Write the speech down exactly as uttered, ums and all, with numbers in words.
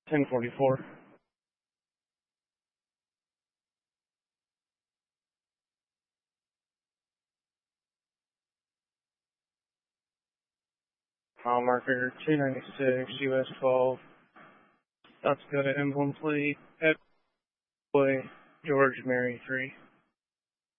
ten forty-four. Mile marker two ninety-six, U S twelve. That's good at emblem plate. Ed Boy, George Mary three.